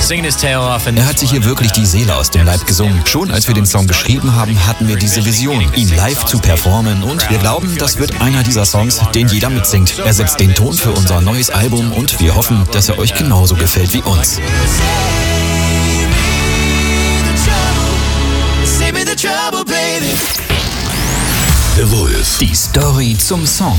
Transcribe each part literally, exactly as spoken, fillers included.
Er hat sich hier wirklich die Seele aus dem Leib gesungen. Schon als wir den Song geschrieben haben, hatten wir diese Vision, ihn live zu performen, und wir glauben, das wird einer dieser Songs, den jeder mitsingt. Er setzt den Ton für unser neues Album und wir hoffen, dass er euch genauso gefällt wie uns. The Wolf. Die Story zum Song.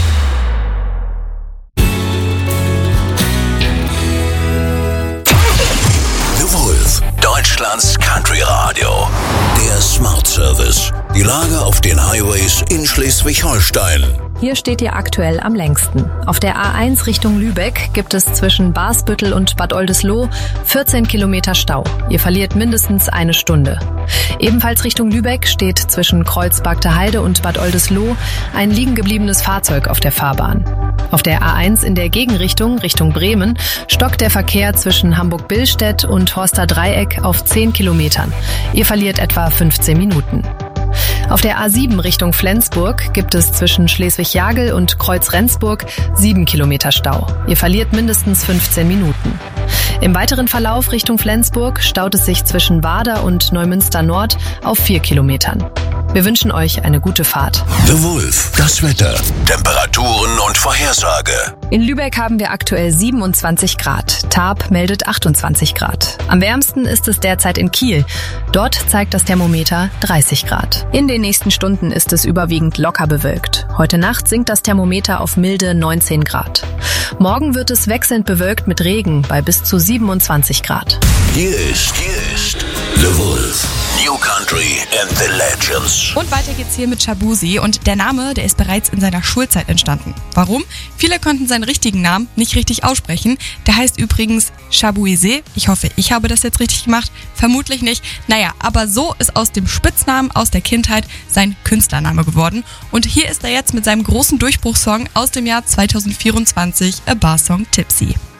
The Wolf, Deutschlands Country Radio. Der Smart Service. Die Lage auf den Highways in Schleswig-Holstein. Hier steht ihr aktuell am längsten. Auf der A eins Richtung Lübeck gibt es zwischen Basbüttel und Bad Oldesloe vierzehn Kilometer Stau. Ihr verliert mindestens eine Stunde. Ebenfalls Richtung Lübeck steht zwischen Kreuzbarkter Heide und Bad Oldesloe ein liegengebliebenes Fahrzeug auf der Fahrbahn. Auf der A eins in der Gegenrichtung, Richtung Bremen, stockt der Verkehr zwischen Hamburg-Billstedt und Horster Dreieck auf zehn Kilometern. Ihr verliert etwa fünfzehn Minuten. Auf der A sieben Richtung Flensburg gibt es zwischen Schleswig-Jagel und Kreuz-Rendsburg sieben Kilometer Stau. Ihr verliert mindestens fünfzehn Minuten. Im weiteren Verlauf Richtung Flensburg staut es sich zwischen Wader und Neumünster Nord auf vier Kilometern. Wir wünschen euch eine gute Fahrt. The Wolf, das Wetter, Temperaturen und Vorhersage. In Lübeck haben wir aktuell siebenundzwanzig Grad. Tarp meldet achtundzwanzig Grad. Am wärmsten ist es derzeit in Kiel. Dort zeigt das Thermometer dreißig Grad. In den nächsten Stunden ist es überwiegend locker bewölkt. Heute Nacht sinkt das Thermometer auf milde neunzehn Grad. Morgen wird es wechselnd bewölkt mit Regen bei bis zu siebenundzwanzig Grad. Hier ist, hier ist The Wolf. New Country and the Legends. Und weiter geht's hier mit Shaboozey, und der Name, der ist bereits in seiner Schulzeit entstanden. Warum? Viele konnten seinen richtigen Namen nicht richtig aussprechen. Der heißt übrigens Shaboozey. Ich hoffe, ich habe das jetzt richtig gemacht. Vermutlich nicht. Naja, aber so ist aus dem Spitznamen aus der Kindheit sein Künstlername geworden. Und hier ist er jetzt mit seinem großen Durchbruchssong aus dem Jahr zweitausendvierundzwanzig, A Bar Song Tipsy.